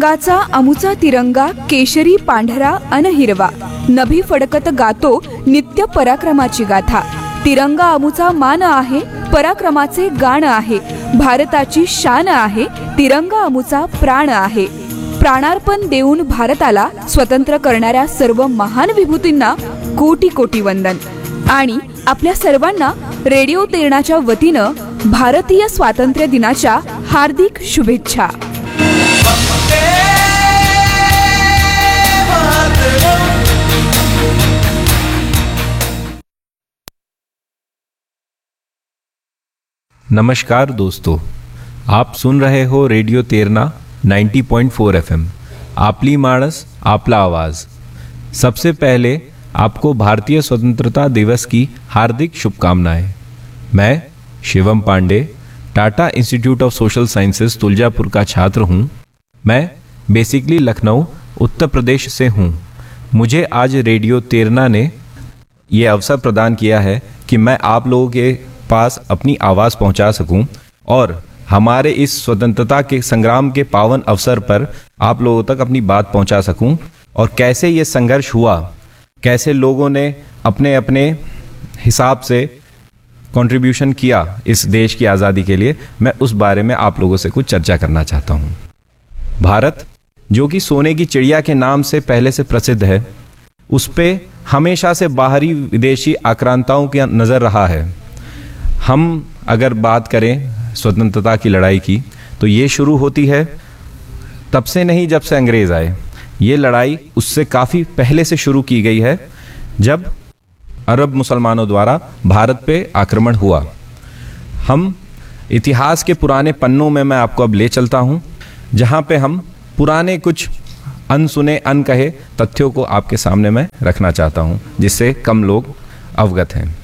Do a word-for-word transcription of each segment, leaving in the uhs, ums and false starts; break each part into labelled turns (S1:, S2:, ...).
S1: रंगाचा अमुचा तिरंगा केशरी पांढरा अन हिरवा नभी फडकत गातो नित्य पराक्रमाची गाथा। तिरंगा अमुचा मान आहे पराक्रमाचे गाण आहे भारताची शान आहे तिरंगा अमुचा प्राण आहे। प्राणार्पण देऊन भारताला स्वतंत्र करणाऱ्या सर्व महान विभूतींना कोटी कोटी वंदन आणि आपल्या सर्वांना रेडिओ तेरणाच्या वतीनं भारतीय स्वातंत्र्य दिनाच्या हार्दिक शुभेच्छा।
S2: नमस्कार दोस्तों, आप सुन रहे हो रेडिओ तेरणा नब्बे पॉइंट चार एफएम। आपली मानस आपला आवाज। सबसे पहले आपको भारतीय स्वतंत्रता दिवस की हार्दिक शुभकामनाएं। मैं Shivam Pandey Tata institute of social sciences Tuljapur का छात्र हूं। मैं बेसिकली लखनऊ उत्तर प्रदेश से हूं। मुझे आज रेडियो तेरणा ने ये अवसर प्रदान किया है कि मैं आप लोगों के पास अपनी आवाज़ पहुंचा सकूं और हमारे इस स्वतंत्रता के संग्राम के पावन अवसर पर आप लोगों तक अपनी बात पहुंचा सकूं और कैसे ये संघर्ष हुआ, कैसे लोगों ने अपने अपने हिसाब से कंट्रीब्यूशन किया इस देश की आज़ादी के लिए, मैं उस बारे में आप लोगों से कुछ चर्चा करना चाहता हूं। भारत जो कि सोने की चिड़िया के नाम से पहले से प्रसिद्ध है, उस पे हमेशा से बाहरी विदेशी आक्रांताओं की नज़र रहा है। हम अगर बात करें स्वतंत्रता की लड़ाई की तो ये शुरू होती है तब से नहीं जब से अंग्रेज़ आए। ये लड़ाई उससे काफ़ी पहले से शुरू की गई है, जब अरब मुसलमानों द्वारा भारत पे आक्रमण हुआ। हम इतिहास के पुराने पन्नों में मैं आपको अब ले चलता हूँ, जहाँ पे हम पुराने कुछ अनसुने अनकहे तथ्यों को आपके सामने मैं रखना चाहता हूँ, जिससे कम लोग अवगत हैं।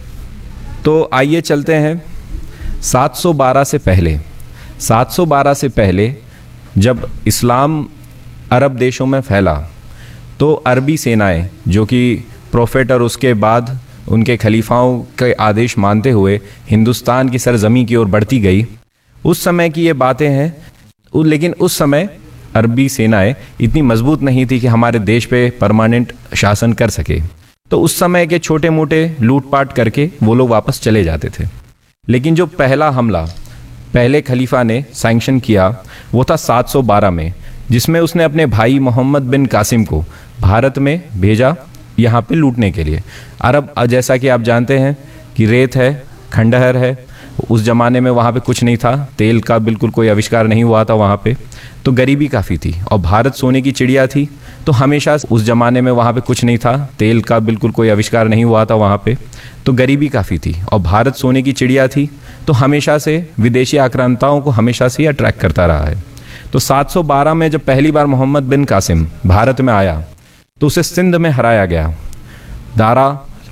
S2: तो आइए चलते हैं सात सौ बारह से पहले। सात सौ बारह से पहले जब इस्लाम अरब देशों में फैला तो अरबी सेनाएं जो कि प्रोफेट और उसके बाद उनके खलीफाओं के आदेश मानते हुए हिंदुस्तान की सरजमी की ओर बढ़ती गई। उस समय की ये बातें हैं, लेकिन उस समय अरबी सेनाएं इतनी मजबूत नहीं थी कि हमारे देश पे परमानेंट शासन कर सके। तो उस समय के छोटे मोटे लूटपाट करके वो लोग वापस चले जाते थे। लेकिन जो पहला हमला पहले खलीफा ने सैंक्शन किया वो था सात सौ बारह में, जिसमें उसने अपने भाई मोहम्मद बिन कासिम को भारत में भेजा यहाँ पे लूटने के लिए। अरब, जैसा कि आप जानते हैं कि रेत है, खंडहर है, उस ज़माने में वहाँ पे कुछ नहीं था, तेल का बिल्कुल कोई आविष्कार नहीं हुआ था वहाँ पे, तो गरीबी काफ़ी थी। और भारत सोने की चिड़िया थी, तो हमेशा उस ज़माने में वहाँ पे कुछ नहीं था, तेल का बिल्कुल कोई आविष्कार नहीं हुआ था वहाँ पे, तो गरीबी काफ़ी थी। और भारत सोने की चिड़िया थी, तो हमेशा से विदेशी आक्रांताओं को हमेशा से अट्रैक्ट करता रहा है। तो सात सौ बारह में जब पहली बार मोहम्मद बिन कासिम भारत में आया तो उसे सिंध में हराया गया। दारा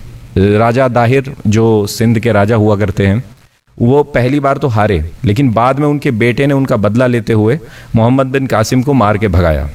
S2: राजा दाहिर जो सिंध के राजा हुआ करते हैं, वो पहली बार तो हारे, लेकिन बाद में उनके बेटे ने उनका बदला लेते हुए मोहम्मद बिन कासिम को मार के भगाया।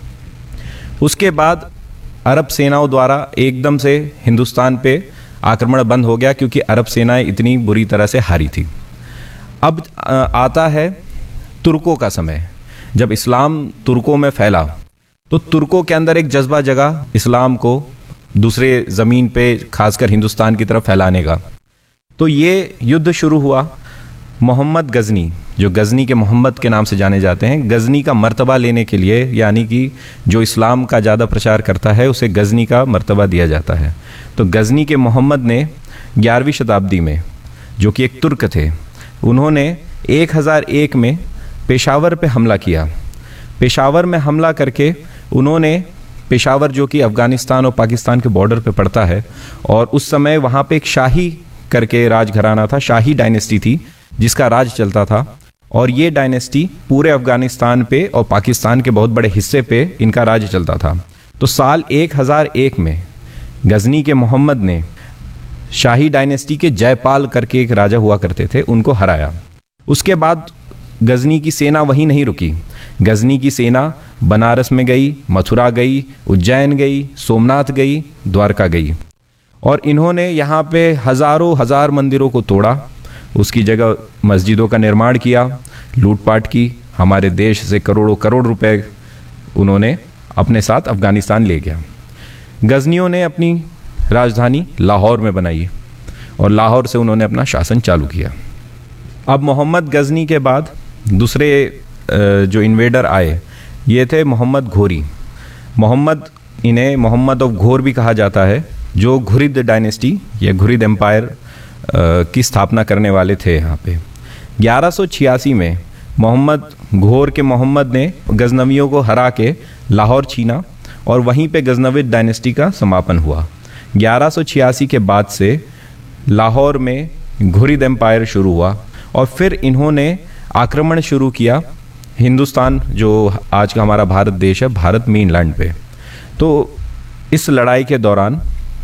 S2: उसके बाद अरब सेनाओं द्वारा एकदम से हिंदुस्तान पे आक्रमण बंद हो गया, क्योंकि अरब सेनाएं इतनी बुरी तरह से हारी थी। अब आता है तुर्कों का समय। जब इस्लाम तुर्कों में फैला तो तुर्कों के अंदर एक जज्बा जगा इस्लाम को दूसरे ज़मीन पे, खासकर हिंदुस्तान की तरफ फैलाने का। तो ये युद्ध शुरू हुआ। मोहम्मद गजनी, जो गजनी के मोहम्मद के नाम से जाने जाते हैं, गजनी का मर्तबा लेने के लिए, यानी कि जो इस्लाम का ज़्यादा प्रचार करता है उसे गजनी का मर्तबा दिया जाता है। तो गजनी के मोहम्मद ने ग्यारहवीं शताब्दी में, जो कि एक तुर्क थे, उन्होंने एक हज़ार एक में पेशावर पे हमला किया। पेशावर में हमला करके उन्होंने, पेशावर जो कि अफ़गानिस्तान और पाकिस्तान के बॉर्डर पे पड़ता है, और उस समय वहाँ पे एक शाही करके राजघराना था, शाही डायनेस्टी थी जिसका राज चलता था। और ये डायनेस्टी पूरे अफ़गानिस्तान पे और पाकिस्तान के बहुत बड़े हिस्से पे इनका राज चलता था। तो साल एक हज़ार एक में गजनी के मोहम्मद ने शाही डायनेस्टी के जयपाल करके एक राजा हुआ करते थे, उनको हराया। उसके बाद गजनी की सेना वहीं नहीं रुकी। गजनी की सेना बनारस में गई, मथुरा गई, उज्जैन गई, सोमनाथ गई, द्वारका गई, और इन्होंने यहाँ पे हज़ारों हज़ार मंदिरों को तोड़ा, उसकी जगह मस्जिदों का निर्माण किया, लूटपाट की, हमारे देश से करोड़ों करोड़ रुपए उन्होंने अपने साथ अफ़गानिस्तान ले गया। गज़नियों ने अपनी राजधानी लाहौर में बनाई और लाहौर से उन्होंने अपना शासन चालू किया। अब मोहम्मद गज़नी के बाद दूसरे जो इन्वेडर आए ये थे मोहम्मद घोरी। मोहम्मद इन्हें मोहम्मद ऑफ घोर भी कहा जाता है, जो घुरिद डायनेस्टी या घुरिद एम्पायर की स्थापना करने वाले थे यहाँ पे। ग्यारह सौ छियासी में मोहम्मद घोर के मोहम्मद ने गजनवियों को हरा के लाहौर छीना और वहीं पे गजनविद डायनेस्टी का समापन हुआ। ग्यारह सौ छियासी के बाद से लाहौर में घुरिद एम्पायर शुरू हुआ और फिर इन्होंने आक्रमण शुरू किया हिंदुस्तान, जो आज का हमारा भारत देश है, भारत मेनलैंड पे। तो इस लड़ाई के दौरान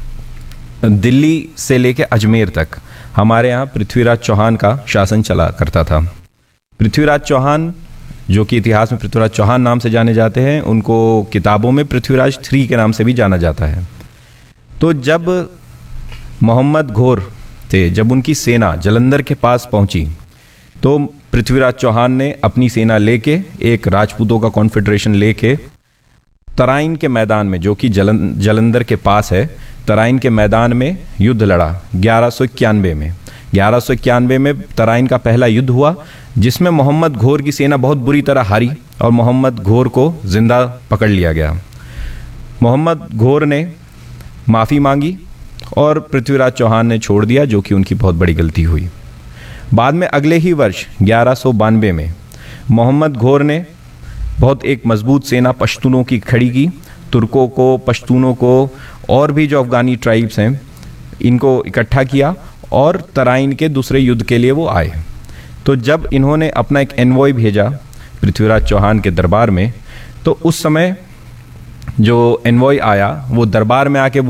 S2: दिल्ली से लेके अजमेर तक हमारे यहाँ पृथ्वीराज चौहान का शासन चला करता था। पृथ्वीराज चौहान, जो कि इतिहास में पृथ्वीराज चौहान नाम से जाने जाते हैं, उनको किताबों में पृथ्वीराज थ्री के नाम से भी जाना जाता है। तो जब मोहम्मद घोर थे, जब उनकी सेना जलंधर के पास पहुंची तो पृथ्वीराज चौहान ने अपनी सेना लेके, एक राजपूतों का कॉन्फेडरेशन लेके तराइन के मैदान में, जो कि जलन जलंधर के पास है, तराइन के मैदान में युद्ध लड़ा। ग्यारह सौ इक्यानवे में ग्यारह सौ इक्यानवे में तराइन का पहला युद्ध हुआ, जिसमें मोहम्मद घोर की सेना बहुत बुरी तरह हारी और मोहम्मद घोर को जिंदा पकड़ लिया गया। मोहम्मद घोर ने माफ़ी मांगी और पृथ्वीराज चौहान ने छोड़ दिया, जो कि उनकी बहुत बड़ी गलती हुई। बाद में अगले ही वर्ष ग्यारह सौ बानवे में मोहम्मद घोर ने बहुत एक मजबूत सेना पश्तूनों की खड़ी की। तुर्कों को, पश्तूनों को और भी जो अफ़गानी ट्राइब्स हैं, इनको इकट्ठा किया और तराइन के दूसरे युद्ध के लिए वो आए। तो जब इन्होंने अपना एक एनवॉय भेजा पृथ्वीराज चौहान के दरबार में, तो उस समय जो एनवॉय आया वो दरबार में आके